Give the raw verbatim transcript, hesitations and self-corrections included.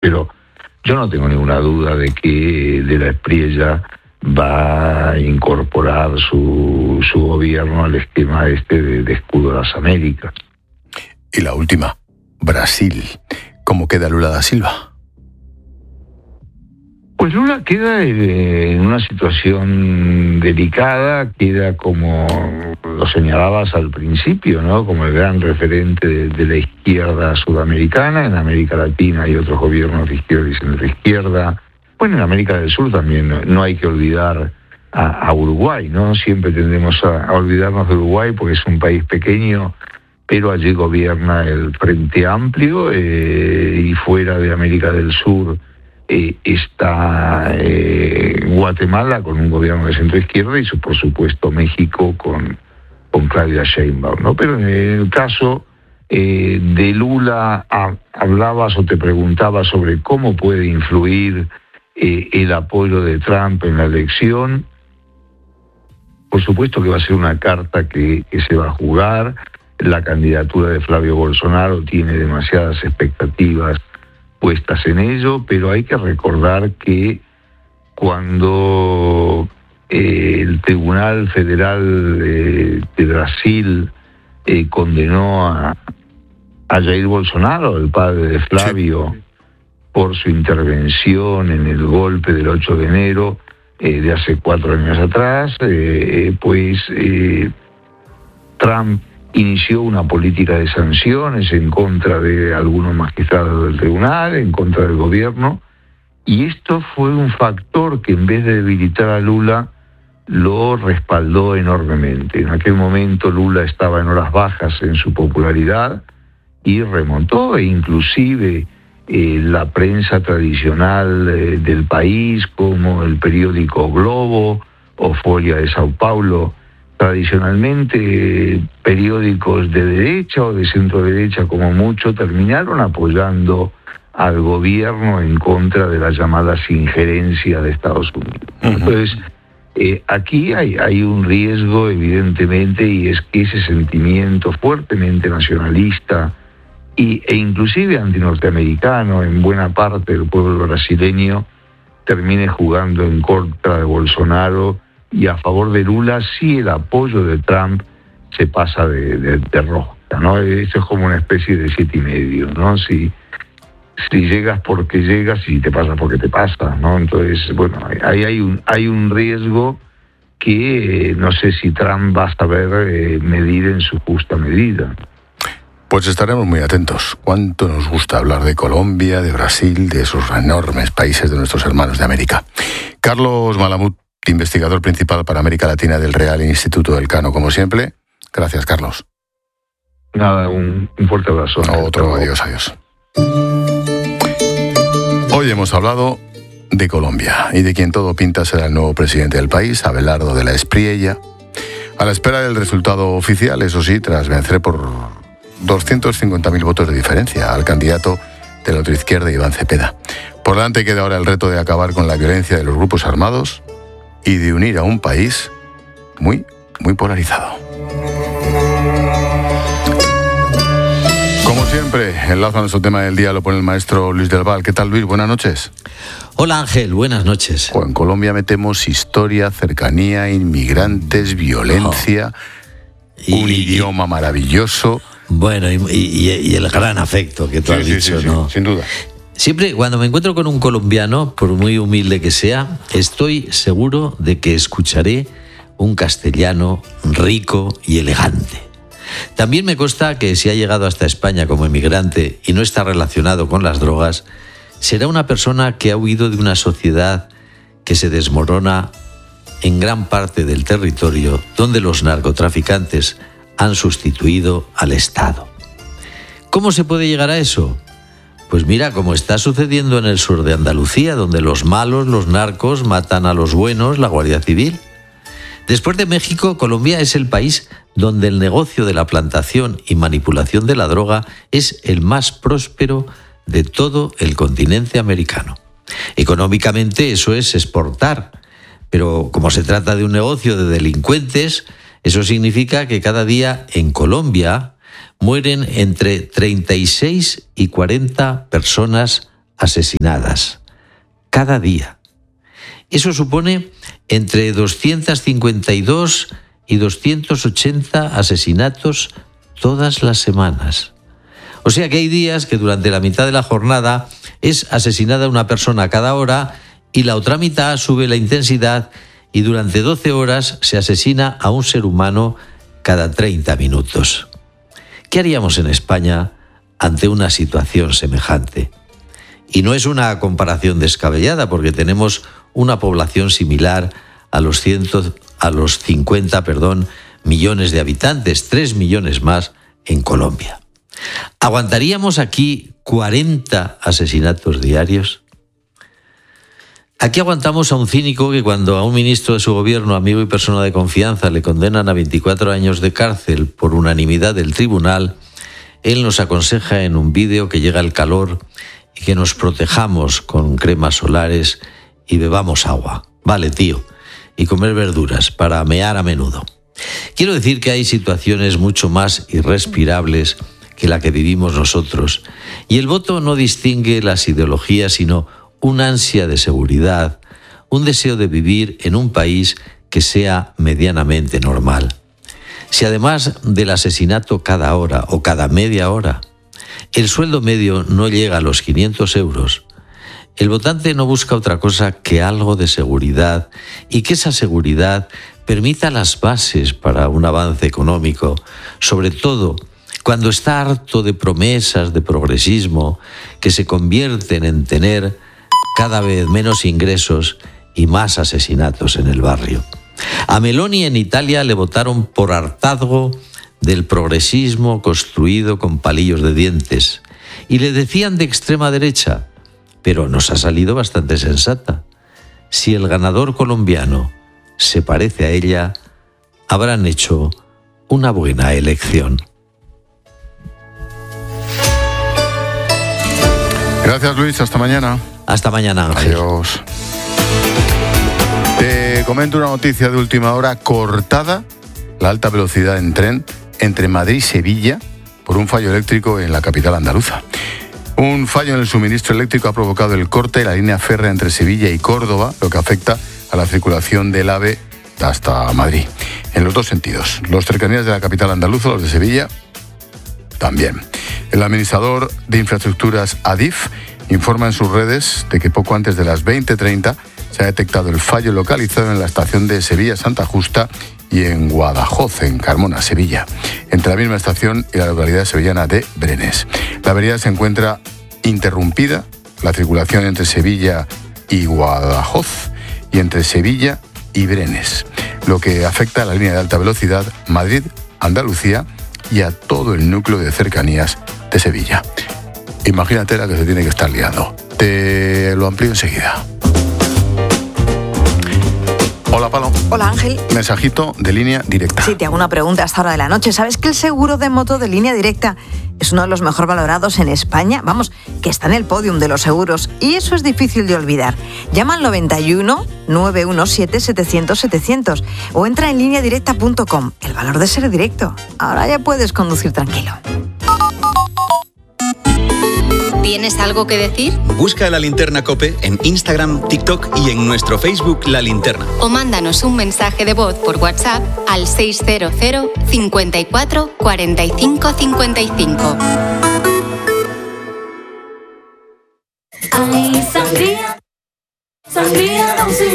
Pero yo no tengo ninguna duda de que De la Espriella va a incorporar su, su gobierno al esquema este de, de escudo de las Américas. Y la última, Brasil. ¿Cómo queda Lula da Silva? Pues Lula queda en una situación delicada, queda como lo señalabas al principio, ¿no? Como el gran referente de, de la izquierda sudamericana. En América Latina hay otros gobiernos de izquierda y centroizquierda. Bueno, en América del Sur también no, no hay que olvidar a, a Uruguay, ¿no? Siempre tendemos a, a olvidarnos de Uruguay porque es un país pequeño, pero allí gobierna el Frente Amplio, eh, y fuera de América del Sur eh, está eh, Guatemala con un gobierno de centro izquierda y por supuesto México con, con Claudia Sheinbaum, ¿no? Pero en el caso eh, de Lula a, hablabas o te preguntabas sobre cómo puede influir eh, el apoyo de Trump en la elección. Por supuesto que va a ser una carta que, que se va a jugar. La candidatura de Flavio Bolsonaro tiene demasiadas expectativas puestas en ello, pero hay que recordar que cuando eh, el Tribunal Federal de, de Brasil eh, condenó a, a Jair Bolsonaro, el padre de Flavio, sí, por su intervención en el golpe del ocho de enero eh, de hace cuatro años atrás, eh, pues eh, Trump inició una política de sanciones en contra de algunos magistrados del tribunal, en contra del gobierno, y esto fue un factor que en vez de debilitar a Lula, lo respaldó enormemente. En aquel momento Lula estaba en horas bajas en su popularidad y remontó, e inclusive eh, la prensa tradicional eh, del país, como el periódico Globo o Folha de Sao Paulo, tradicionalmente periódicos de derecha o de centro derecha como mucho, terminaron apoyando al gobierno en contra de las llamadas injerencias de Estados Unidos. Uh-huh. Entonces, eh, aquí hay, hay un riesgo evidentemente, y es que ese sentimiento fuertemente nacionalista y, e inclusive antinorteamericano en buena parte del pueblo brasileño termine jugando en contra de Bolsonaro, y a favor de Lula si el apoyo de Trump se pasa de, de, de rosca, ¿no? Eso es como una especie de siete y medio, ¿no? Si, si llegas porque llegas y te pasa porque te pasa, ¿no? Entonces, bueno, ahí hay un, hay un riesgo que eh, no sé si Trump va a saber eh, medir en su justa medida. Pues estaremos muy atentos. Cuánto nos gusta hablar de Colombia, de Brasil, de esos enormes países de nuestros hermanos de América. Carlos Malamud, investigador principal para América Latina del Real Instituto Elcano, como siempre. Gracias, Carlos. Nada, un, un fuerte abrazo. Otro, adiós, adiós. Hoy hemos hablado de Colombia y de quien todo pinta será el nuevo presidente del país, Abelardo de la Espriella, a la espera del resultado oficial, eso sí, tras vencer por doscientos cincuenta mil votos de diferencia al candidato de la ultraizquierda, Iván Cepeda. Por delante queda ahora el reto de acabar con la violencia de los grupos armados y de unir a un país muy, muy polarizado. Como siempre, enlazo a nuestro tema del día lo pone el maestro Luis del Val. ¿Qué tal, Luis? Buenas noches. Hola, Ángel. Buenas noches. O en Colombia metemos historia, cercanía, inmigrantes, violencia, oh. y, un y, idioma maravilloso. Bueno, y, y, y el gran afecto que tú sí, has sí, dicho, sí, ¿no? Sí, sin duda. Siempre, cuando me encuentro con un colombiano, por muy humilde que sea, estoy seguro de que escucharé un castellano rico y elegante. También me consta que si ha llegado hasta España como emigrante y no está relacionado con las drogas, será una persona que ha huido de una sociedad que se desmorona en gran parte del territorio donde los narcotraficantes han sustituido al Estado. ¿Cómo se puede llegar a eso? Pues mira, como está sucediendo en el sur de Andalucía, donde los malos, los narcos, matan a los buenos, la Guardia Civil. Después de México, Colombia es el país donde el negocio de la plantación y manipulación de la droga es el más próspero de todo el continente americano. Económicamente eso es exportar, pero como se trata de un negocio de delincuentes, eso significa que cada día en Colombia mueren entre treinta y seis y cuarenta personas asesinadas cada día. Eso supone entre doscientos cincuenta y dos y doscientos ochenta asesinatos todas las semanas. O sea que hay días que durante la mitad de la jornada es asesinada una persona cada hora y la otra mitad sube la intensidad y durante doce horas se asesina a un ser humano cada treinta minutos. ¿Qué haríamos en España ante una situación semejante? Y no es una comparación descabellada porque tenemos una población similar a los, ciento, a los cincuenta perdón, millones de habitantes, tres millones más en Colombia. ¿Aguantaríamos aquí cuarenta asesinatos diarios? Aquí aguantamos a un cínico que cuando a un ministro de su gobierno, amigo y persona de confianza, le condenan a veinticuatro años de cárcel por unanimidad del tribunal, él nos aconseja en un vídeo que llega el calor y que nos protejamos con cremas solares y bebamos agua. Vale, tío, y comer verduras para mear a menudo. Quiero decir que hay situaciones mucho más irrespirables que la que vivimos nosotros, y el voto no distingue las ideologías, sino una ansia de seguridad, un deseo de vivir en un país que sea medianamente normal. Si además del asesinato cada hora o cada media hora, el sueldo medio no llega a los quinientos euros, el votante no busca otra cosa que algo de seguridad y que esa seguridad permita las bases para un avance económico, sobre todo cuando está harto de promesas de progresismo que se convierten en tener cada vez menos ingresos y más asesinatos en el barrio. A Meloni en Italia le votaron por hartazgo del progresismo construido con palillos de dientes y le decían de extrema derecha, pero nos ha salido bastante sensata. Si el ganador colombiano se parece a ella, habrán hecho una buena elección. Gracias, Luis. Hasta mañana. Hasta mañana, Ángel. Adiós. Te comento una noticia de última hora. Cortada la alta velocidad en tren entre Madrid y Sevilla por un fallo eléctrico en la capital andaluza. Un fallo en el suministro eléctrico ha provocado el corte de la línea férrea entre Sevilla y Córdoba, lo que afecta a la circulación del AVE hasta Madrid, en los dos sentidos. Los cercanías de la capital andaluza, los de Sevilla, también. El administrador de infraestructuras Adif informa en sus redes de que poco antes de las veinte treinta se ha detectado el fallo localizado en la estación de Sevilla-Santa Justa y en Guadajoz, en Carmona, Sevilla, entre la misma estación y la localidad sevillana de Brenes. La avenida se encuentra interrumpida, la circulación entre Sevilla y Guadajoz y entre Sevilla y Brenes, lo que afecta a la línea de alta velocidad Madrid-Andalucía y a todo el núcleo de cercanías de Sevilla. Imagínate la que se tiene que estar liando. Te lo amplío enseguida. Hola, Palo. Hola, Ángel. Mensajito de Línea Directa. Sí, te hago una pregunta a esta hora de la noche. ¿Sabes que el seguro de moto de Línea Directa es uno de los mejor valorados en España? Vamos, que está en el podium de los seguros. Y eso es difícil de olvidar. Llama al noventa y uno, nueve uno siete, setecientos, setecientos o entra en línea directa punto com. El valor de ser directo. Ahora ya puedes conducir tranquilo. ¿Tienes algo que decir? Busca La Linterna COPE en Instagram, TikTok y en nuestro Facebook La Linterna. O mándanos un mensaje de voz por WhatsApp al seiscientos, cincuenta y cuatro, cuarenta y cinco, cincuenta y cinco. Ay, sangría, sangría,